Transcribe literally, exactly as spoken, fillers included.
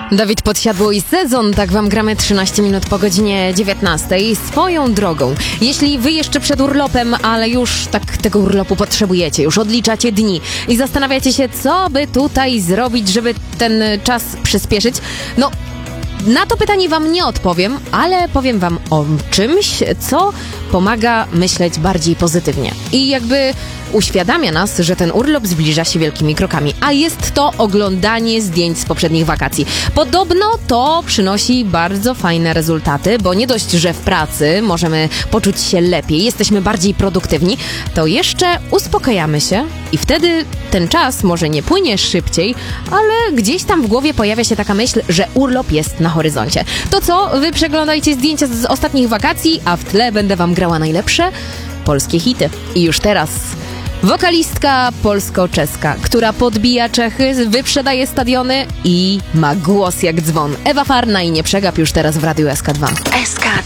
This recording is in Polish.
Dawid Podsiadło i Sezon, tak wam gramy trzynaście minut po godzinie dziewiętnastej. Swoją drogą, jeśli wy jeszcze przed urlopem, ale już tak tego urlopu potrzebujecie, już odliczacie dni i zastanawiacie się, co by tutaj zrobić, żeby ten czas przyspieszyć, no na to pytanie wam nie odpowiem, ale powiem wam o czymś, co pomaga myśleć bardziej pozytywnie i jakby uświadamia nas, że ten urlop zbliża się wielkimi krokami, a jest to oglądanie zdjęć z poprzednich wakacji. Podobno to przynosi bardzo fajne rezultaty, bo nie dość, że w pracy możemy poczuć się lepiej, jesteśmy bardziej produktywni, to jeszcze uspokajamy się i wtedy ten czas może nie płynie szybciej, ale gdzieś tam w głowie pojawia się taka myśl, że urlop jest na horyzoncie. To co? Wy przeglądajcie zdjęcia z ostatnich wakacji, a w tle będę wam grała najlepsze polskie hity. I już teraz wokalistka polsko-czeska, która podbija Czechy, wyprzedaje stadiony i ma głos jak dzwon. Ewa Farna i Nie przegap już teraz w Radiu S K dwa. S K